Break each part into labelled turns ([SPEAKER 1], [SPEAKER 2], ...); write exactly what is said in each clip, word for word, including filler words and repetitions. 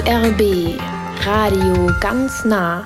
[SPEAKER 1] R B Radio ganz nah.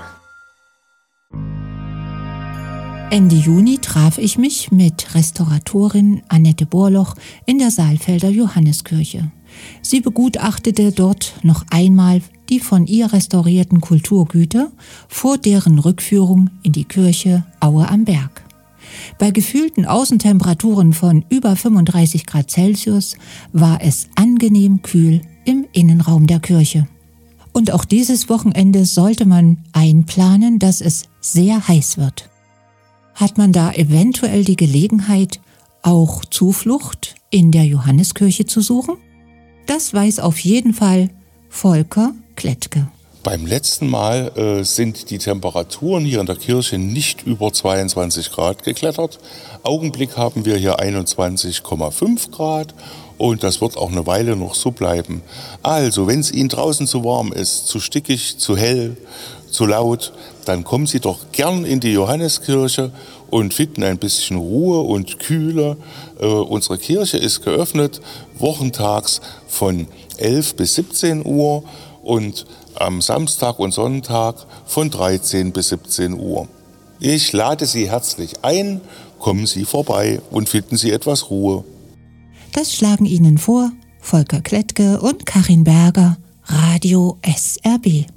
[SPEAKER 2] Ende Juni traf ich mich mit Restauratorin Annette Borloch in der Saalfelder Johanneskirche. Sie begutachtete dort noch einmal die von ihr restaurierten Kulturgüter vor deren Rückführung in die Kirche Aue am Berg. Bei gefühlten Außentemperaturen von über fünfunddreißig Grad Celsius war es angenehm kühl im Innenraum der Kirche. Und auch dieses Wochenende sollte man einplanen, dass es sehr heiß wird. Hat man da eventuell die Gelegenheit, auch Zuflucht in der Johanneskirche zu suchen? Das weiß auf jeden Fall Volker Klettke.
[SPEAKER 3] Beim letzten Mal äh, sind die Temperaturen hier in der Kirche nicht über zweiundzwanzig Grad geklettert. Augenblick haben wir hier einundzwanzig Komma fünf Grad und das wird auch eine Weile noch so bleiben. Also, wenn es Ihnen draußen zu warm ist, zu stickig, zu hell, zu laut, dann kommen Sie doch gern in die Johanneskirche und finden ein bisschen Ruhe und Kühle. Äh, unsere Kirche ist geöffnet wochentags von elf bis siebzehn Uhr und am Samstag und Sonntag von dreizehn bis siebzehn Uhr. Ich lade Sie herzlich ein, kommen Sie vorbei und finden Sie etwas Ruhe.
[SPEAKER 2] Das schlagen Ihnen vor Volker Klettke und Karin Berger, Radio S R B.